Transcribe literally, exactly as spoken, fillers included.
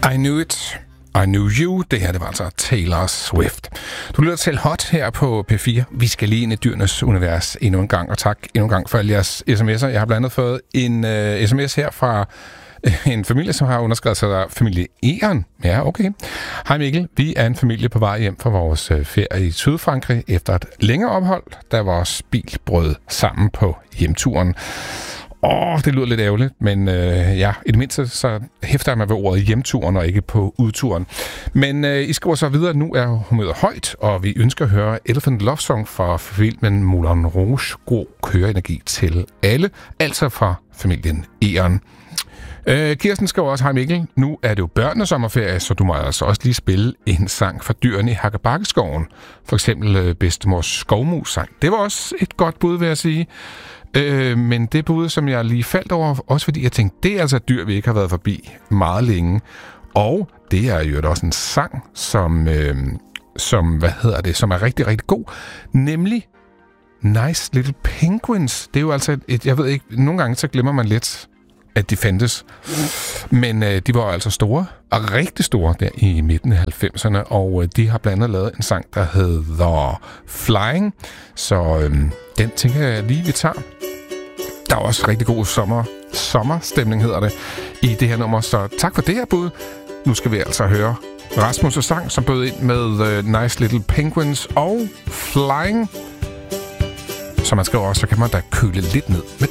I Knew It, I Knew You. Det her, det var altså Taylor Swift. Du lytter til Hot her på P fire. Vi skal lige ind i dyrenes univers endnu en gang, og tak endnu en gang for alle jeres sms'er. Jeg har blandt andet fået en uh, sms her fra uh, en familie, som har underskrevet sig der, familie Eren. Ja, okay. Hej Mikkel, vi er en familie på vej hjem fra vores uh, ferie i Sydfrankrig efter et længere ophold, da vores bil brød sammen på hjemturen. Åh, oh, det lyder lidt ærgerligt, men øh, ja, i det mindste så hæfter jeg mig ved ordet hjemturen og ikke på udturen. Men øh, I skriver så videre, nu er humøret højt, og vi ønsker at høre Elephant Love Song fra filmen Moulin Rouge. God køreenergi til alle, altså fra familien Eren. Øh, Kirsten skriver også, hej Mikkel, nu er det jo børnenes sommerferie, så du må altså også lige spille en sang fra dyrene i Hakkebakkeskoven. For eksempel øh, bedstemors skovmus-sang. Det var også et godt bud, vil jeg sige. Øh, men det bud, som jeg lige faldt over, også fordi jeg tænkte, det er altså et dyr, vi ikke har været forbi meget længe. Og det er jo også en sang, som, øh, som, hvad hedder det, som er rigtig, rigtig god. Nemlig Nice Little Penguins. Det er jo altså et, jeg ved ikke, nogle gange så glemmer man lidt, at de fandtes. Men øh, de var altså store, og rigtig store der i midten af halvfemserne, og øh, de har blandt andet lavet en sang, der hedder Flying. Så øh, den tænker jeg lige, vi tager. Der er også rigtig god sommer, sommerstemning, hedder det, i det her nummer. Så tak for det her bud. Nu skal vi altså høre Rasmus' sang, som bød ind med øh, Nice Little Penguins og Flying. Så man skal også, så kan man da køle lidt ned med